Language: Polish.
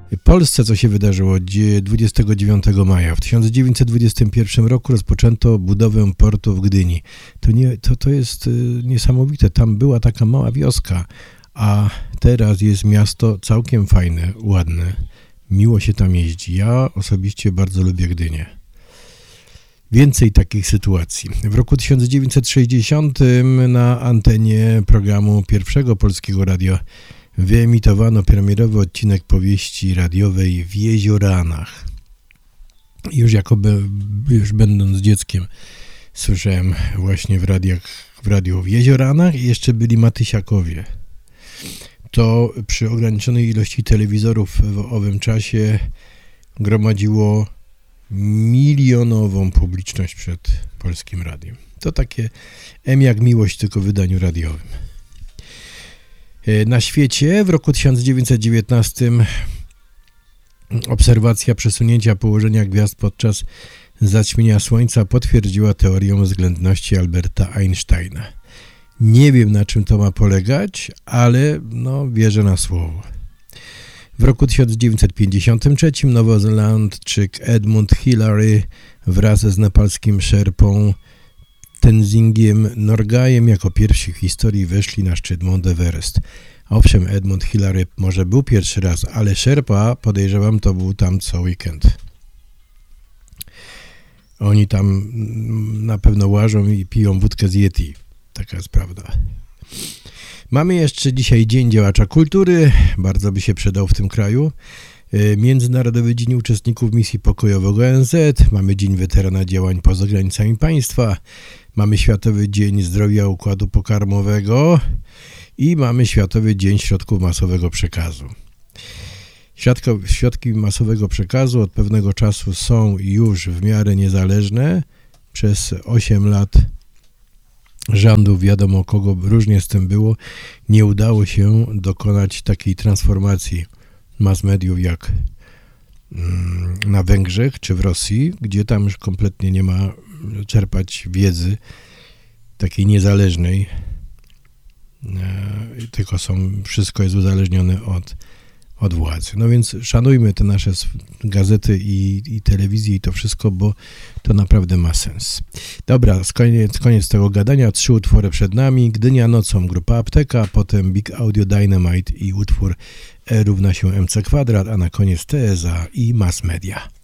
Polsce co się wydarzyło 29 maja? W 1921 roku rozpoczęto budowę portu w Gdyni. To jest niesamowite. Tam była taka mała wioska, a teraz jest miasto całkiem fajne, ładne. Miło się tam jeździ. Ja osobiście bardzo lubię Gdynię. Więcej takich sytuacji. W roku 1960 na antenie programu Pierwszego Polskiego Radia wyemitowano premierowy odcinek powieści radiowej w Jezioranach. Już będąc dzieckiem słyszałem właśnie w radiu w Jezioranach i jeszcze byli Matysiakowie. To przy ograniczonej ilości telewizorów w owym czasie gromadziło milionową publiczność przed Polskim Radiem. To takie jak miłość, tylko w wydaniu radiowym. Na świecie w roku 1919 obserwacja przesunięcia położenia gwiazd podczas zaćmienia Słońca potwierdziła teorię względności Alberta Einsteina. Nie wiem, na czym to ma polegać, ale wierzę na słowo. W roku 1953 Nowozelandczyk Edmund Hillary wraz z nepalskim szerpą Tenzingiem Norgajem jako pierwsi w historii weszli na szczyt Mount Everest. Owszem, Edmund Hillary może był pierwszy raz, ale szerpa, podejrzewam, to był tam co weekend. Oni tam na pewno łażą i piją wódkę z Yeti. Taka jest prawda. Mamy jeszcze dzisiaj Dzień Działacza Kultury. Bardzo by się przydał w tym kraju. Międzynarodowy Dzień Uczestników Misji Pokojowego ONZ. Mamy Dzień Weterana Działań poza granicami państwa. Mamy Światowy Dzień Zdrowia Układu Pokarmowego i mamy Światowy Dzień Środków Masowego Przekazu. Środki masowego przekazu od pewnego czasu są już w miarę niezależne. Przez 8 lat rządów, wiadomo kogo, różnie z tym było, nie udało się dokonać takiej transformacji mass mediów jak na Węgrzech czy w Rosji, gdzie tam już kompletnie nie ma czerpać wiedzy takiej niezależnej, tylko wszystko jest uzależnione od władzy. No więc szanujmy te nasze gazety i telewizję i to wszystko, bo to naprawdę ma sens. Dobra, koniec tego gadania. 3 utwory przed nami. Gdynia nocą, grupa Apteka, potem Big Audio Dynamite i utwór E równa się MC kwadrat, a na koniec TSA i Mass Media.